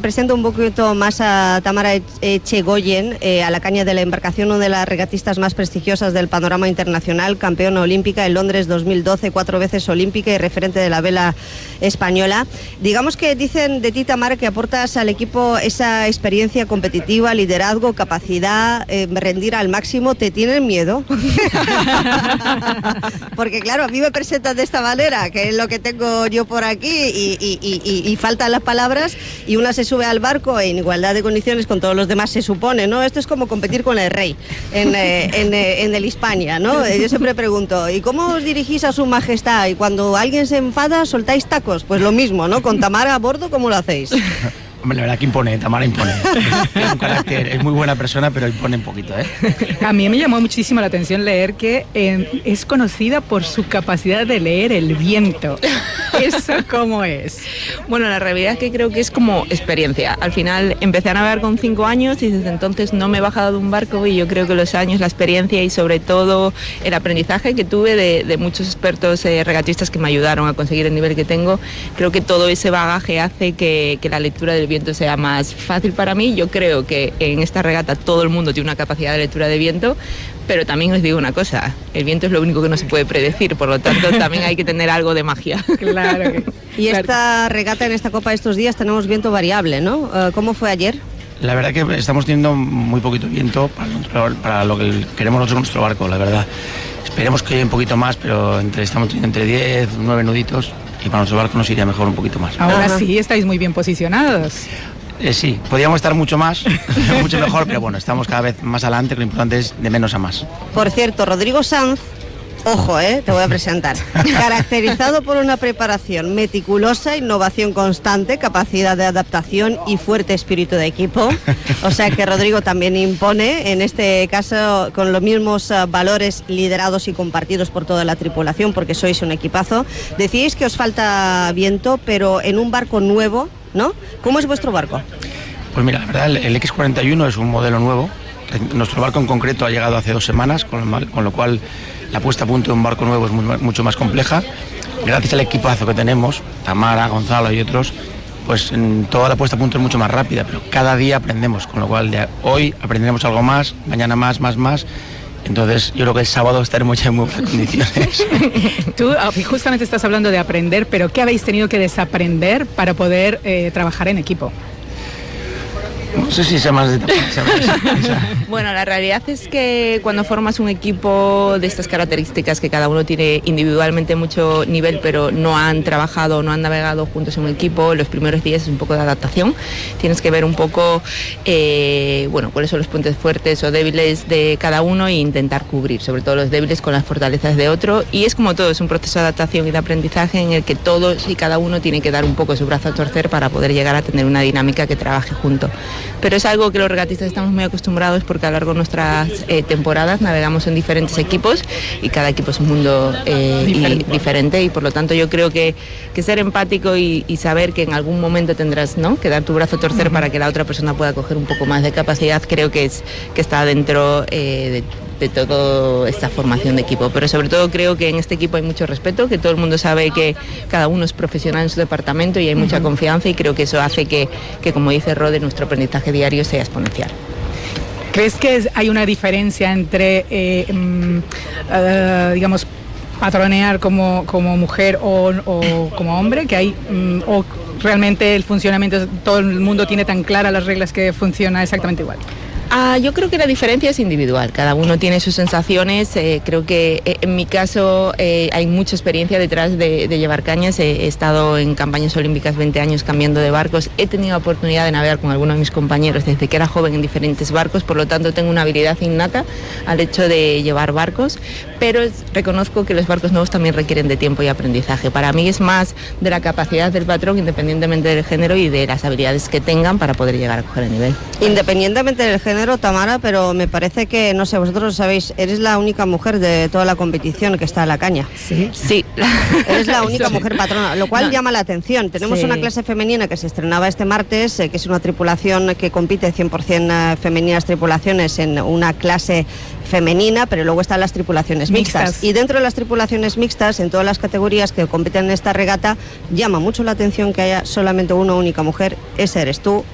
presento un poquito más a Tamara Echegoyen, a la caña de la embarcación, una de las regatistas más prestigiosas del panorama internacional, campeona olímpica en Londres 2012, 4 veces olímpica y referente de la vela española. Digamos que dicen de ti, Tamara, que aportas al equipo esa experiencia competitiva, liderazgo, capacidad, rendir al máximo. ¿Te tienen miedo? Porque claro, a mí me presentan de esta manera, que es lo que tengo yo por aquí, y faltan las palabras, y una se sube al barco en igualdad de condiciones con todos los demás, se supone, ¿no? Esto es como competir con el rey en el Hispania, ¿no? Yo siempre pregunto, ¿y cómo os dirigís a su majestad? Y cuando alguien se enfada, ¿soltáis tacos? Pues lo mismo, ¿no? Con Tamara a bordo, ¿cómo lo hacéis? Hombre, la verdad que impone, Tamara impone. Es un carácter, es muy buena persona, pero impone un poquito, ¿eh? A mí me llamó muchísimo la atención leer que es conocida por su capacidad de leer el viento. ¿Eso cómo es? Bueno, la realidad es que creo que es como experiencia. Al final empecé a navegar con 5 años y desde entonces no me he bajado de un barco, y yo creo que los años, la experiencia y sobre todo el aprendizaje que tuve de muchos expertos regatistas que me ayudaron a conseguir el nivel que tengo, creo que todo ese bagaje hace que la lectura del viento sea más fácil para mí. Yo creo que en esta regata todo el mundo tiene una capacidad de lectura de viento, pero también os digo una cosa, el viento es lo único que no se puede predecir, por lo tanto también hay que tener algo de magia. Claro. Y esta regata, en esta copa de estos días, tenemos viento variable, ¿no? ¿Cómo fue ayer? La verdad que estamos teniendo muy poquito viento para lo que queremos nosotros con nuestro barco, la verdad. Esperemos que haya un poquito más, pero estamos teniendo entre 10, 9 nuditos, y para nuestro barco nos iría mejor un poquito más. Ahora sí, estáis muy bien posicionados. Sí, podríamos estar mucho más, mucho mejor, pero bueno, estamos cada vez más adelante, que lo importante es de menos a más. Por cierto, Rodrigo Sanz, ojo, te voy a presentar, caracterizado por una preparación meticulosa, innovación constante, capacidad de adaptación y fuerte espíritu de equipo. O sea que Rodrigo también impone, en este caso con los mismos valores liderados y compartidos por toda la tripulación, porque sois un equipazo. Decís que os falta viento, pero en un barco nuevo, ¿no? ¿Cómo es vuestro barco? Pues mira, la verdad, el X41 es un modelo nuevo. Nuestro barco en concreto ha llegado hace 2 semanas, con lo cual la puesta a punto de un barco nuevo es mucho más compleja. Gracias al equipazo que tenemos, Tamara, Gonzalo y otros, pues toda la puesta a punto es mucho más rápida, pero cada día aprendemos, con lo cual hoy aprenderemos algo más, mañana más. Entonces yo creo que el sábado estaremos ya en muy buenas condiciones. Tú justamente estás hablando de aprender, pero ¿qué habéis tenido que desaprender para poder trabajar en equipo? No sé si sea más de... Bueno, la realidad es que cuando formas un equipo de estas características, que cada uno tiene individualmente mucho nivel, pero no han trabajado, no han navegado juntos en un equipo, los primeros días es un poco de adaptación. Tienes que ver un poco, cuáles son los puntos fuertes o débiles de cada uno e intentar cubrir, sobre todo los débiles con las fortalezas de otro. Y es como todo, es un proceso de adaptación y de aprendizaje en el que todos y cada uno tiene que dar un poco su brazo a torcer para poder llegar a tener una dinámica que trabaje junto. Pero es algo que los regatistas estamos muy acostumbrados, porque a lo largo de nuestras temporadas navegamos en diferentes equipos y cada equipo es un mundo diferente, y por lo tanto yo creo que ser empático y saber que en algún momento tendrás, ¿no?, que dar tu brazo a torcer para que la otra persona pueda coger un poco más de capacidad, creo que está dentro de toda esta formación de equipo. Pero sobre todo creo que en este equipo hay mucho respeto, que todo el mundo sabe que cada uno es profesional en su departamento y hay mucha confianza, y creo que eso hace que como dice Rode, nuestro aprendizaje diario sea exponencial. ¿Crees que hay una diferencia entre, digamos, patronear como mujer o como hombre? Que hay, o realmente el funcionamiento, todo el mundo tiene tan claras las reglas que funciona exactamente igual? Yo creo que la diferencia es individual, cada uno tiene sus sensaciones. Creo que en mi caso hay mucha experiencia detrás de llevar cañas. He estado en campañas olímpicas 20 años cambiando de barcos, he tenido la oportunidad de navegar con algunos de mis compañeros desde que era joven en diferentes barcos, por lo tanto tengo una habilidad innata al hecho de llevar barcos, pero reconozco que los barcos nuevos también requieren de tiempo y aprendizaje. Para mí es más de la capacidad del patrón, independientemente del género, y de las habilidades que tengan para poder llegar a coger el nivel. Independientemente del género, Tamara, pero me parece que, no sé, vosotros sabéis, eres la única mujer de toda la competición que está en la caña. Sí. Eres la única mujer patrona, lo cual llama la atención. Tenemos una clase femenina que se estrenaba este martes, que es una tripulación que compite 100% femeninas tripulaciones en una clase femenina, pero luego están las tripulaciones mixtas. Y dentro de las tripulaciones mixtas, en todas las categorías que compiten en esta regata, llama mucho la atención que haya solamente una única mujer. Esa eres tú,